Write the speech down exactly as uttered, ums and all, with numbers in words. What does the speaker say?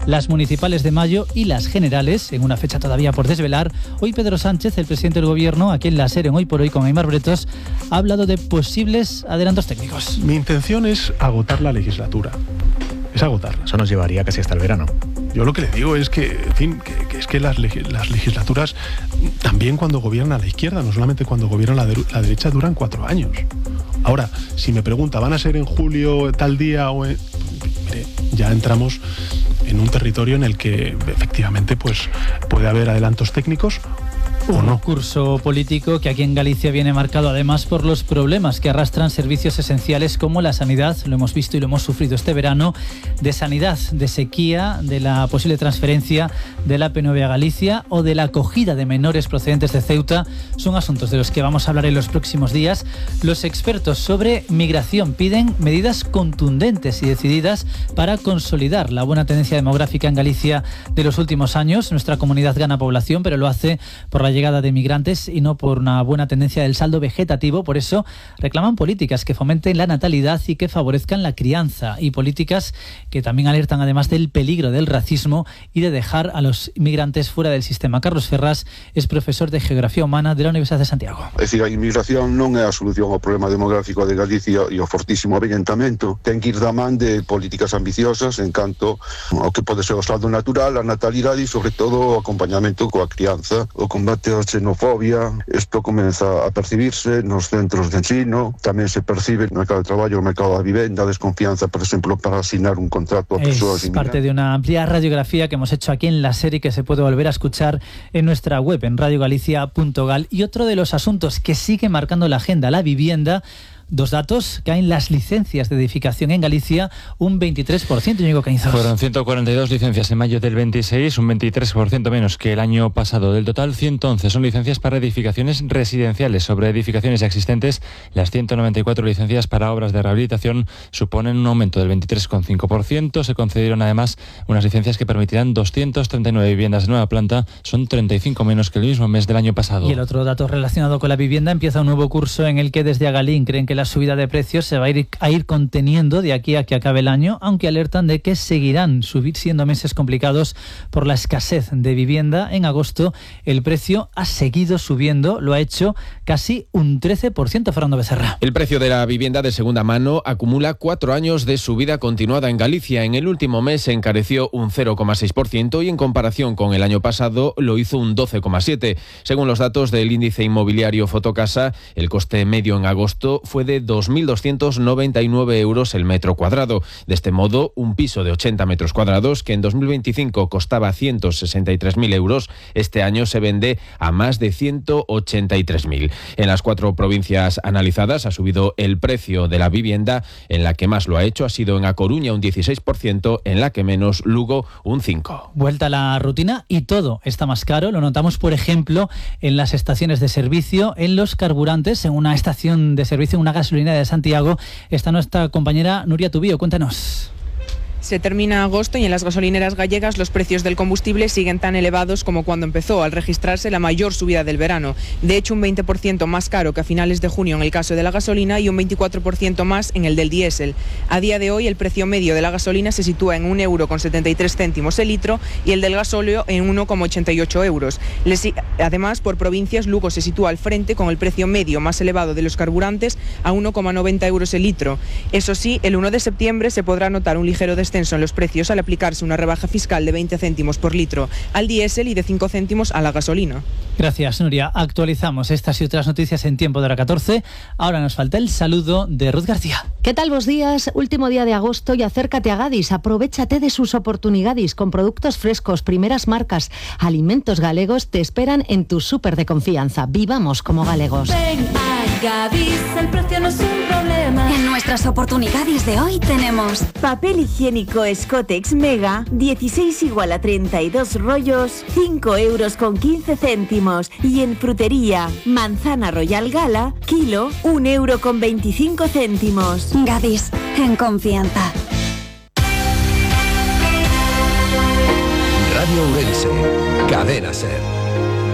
las municipales de mayo y las generales, en una fecha todavía por desvelar. Hoy Pedro Sánchez, el presidente del Gobierno, aquí en la SER, en Hoy por Hoy con Aimar Bretos, ha hablado de posibles adelantos técnicos. Mi intención es agotar la legislatura. Es agotarla. Eso nos llevaría casi hasta el verano. Yo lo que le digo es que, en fin, que, que es que las, leg- las legislaturas, también cuando gobierna la izquierda, no solamente cuando gobierna la, de- la derecha, duran cuatro años. Ahora, si me pregunta, ¿van a ser en julio tal día o en...? Mire, ya entramos en un territorio en el que efectivamente pues puede haber adelantos técnicos. Un no. curso político que aquí en Galicia viene marcado además por los problemas que arrastran servicios esenciales como la sanidad, lo hemos visto y lo hemos sufrido este verano, de sanidad, de sequía, de la posible transferencia de la P N V a Galicia o de la acogida de menores procedentes de Ceuta. Son asuntos de los que vamos a hablar en los próximos días. Los expertos sobre migración piden medidas contundentes y decididas para consolidar la buena tendencia demográfica en Galicia de los últimos años. Nuestra comunidad gana población, pero lo hace por la llegada de migrantes y no por una buena tendencia del saldo vegetativo. Por eso reclaman políticas que fomenten la natalidad y que favorezcan la crianza, y políticas que también alertan además del peligro del racismo y de dejar a los migrantes fuera del sistema. Carlos Ferraz es profesor de Geografía Humana de la Universidad de Santiago. É dicir, a inmigración non é a solución ao problema demográfico de Galicia e ao fortísimo avellentamento. Ten que ir da man de políticas ambiciosas en canto ao que pode ser o saldo natural, a natalidade e, sobre todo, o acompañamento coa crianza, o combate a xenofobia. Isto comeza a percibirse nos centros de ensino, tamén se percibe no mercado de traballo, no mercado da vivenda, desconfianza, por exemplo, para asignar un contrato a persoas inmigrantes. Es parte de una amplia radiografía que hemos hecho aquí en la serie, que se puede volver a escuchar en nuestra web, en radio galicia punto gal. Y otro de los asuntos que sigue marcando la agenda, la vivienda. Dos datos: caen las licencias de edificación en Galicia un veintitrés por ciento. Diego Cañizos. Fueron ciento cuarenta y dos licencias en mayo del veintiséis, un veintitrés por ciento menos que el año pasado. Del total, ciento once son licencias para edificaciones residenciales. Sobre edificaciones ya existentes, las ciento noventa y cuatro licencias para obras de rehabilitación suponen un aumento del veintitrés coma cinco por ciento. Se concedieron además unas licencias que permitirán doscientas treinta y nueve viviendas de nueva planta. Son treinta y cinco menos que el mismo mes del año pasado. Y el otro dato relacionado con la vivienda: empieza un nuevo curso en el que desde Agalín creen que la subida de precios se va a ir, a ir conteniendo de aquí a que acabe el año, aunque alertan de que seguirán subir siendo meses complicados por la escasez de vivienda. En agosto el precio ha seguido subiendo, lo ha hecho casi un trece por ciento. Fernando Becerra. El precio de la vivienda de segunda mano acumula cuatro años de subida continuada en Galicia. En el último mes se encareció un cero coma seis por ciento y en comparación con el año pasado lo hizo un doce coma siete por ciento. Según los datos del índice inmobiliario Fotocasa, el coste medio en agosto fue de dos mil doscientos noventa y nueve euros el metro cuadrado. De este modo, un piso de ochenta metros cuadrados, que en dos mil veinticinco costaba ciento sesenta y tres mil euros, este año se vende a más de ciento ochenta y tres mil. En las cuatro provincias analizadas ha subido el precio de la vivienda. En la que más lo ha hecho ha sido en A Coruña, un dieciséis por ciento, en la que menos, Lugo, un cinco por ciento. Vuelta a la rutina y todo está más caro. Lo notamos, por ejemplo, en las estaciones de servicio, en los carburantes. En una estación de servicio, en una gasolinera de Santiago, está nuestra compañera Nuria Tubío. Cuéntanos. Se termina agosto y en las gasolineras gallegas los precios del combustible siguen tan elevados como cuando empezó, al registrarse la mayor subida del verano. De hecho, un veinte por ciento más caro que a finales de junio en el caso de la gasolina y un veinticuatro por ciento más en el del diésel. A día de hoy, el precio medio de la gasolina se sitúa en un euro con setenta y tres céntimos el litro y el del gasóleo en uno coma ochenta y ocho euros. Además, por provincias, Lugo se sitúa al frente con el precio medio más elevado de los carburantes a uno coma noventa euros el litro. Eso sí, el uno de septiembre se podrá notar un ligero descenso en los precios al aplicarse una rebaja fiscal de veinte céntimos por litro al diésel y de cinco céntimos a la gasolina. Gracias, Nuria. Actualizamos estas y otras noticias en tiempo de hora catorce. Ahora nos falta el saludo de Ruth García. ¿Qué tal vos días? Último día de agosto y acércate a Gadis. Aprovéchate de sus oportunidades con productos frescos, primeras marcas, alimentos galegos. Te esperan en tu súper de confianza. Vivamos como galegos. Ven a Gadis, el precio no es un problema. En nuestras oportunidades de hoy tenemos papel higiénico Scotex Mega, dieciséis igual a treinta y dos rollos, cinco euros con quince céntimos. Y en frutería, manzana Royal Gala, kilo, un euro con veinticinco céntimos. Gadis, en confianza. Radio Ourense, Cadena SER.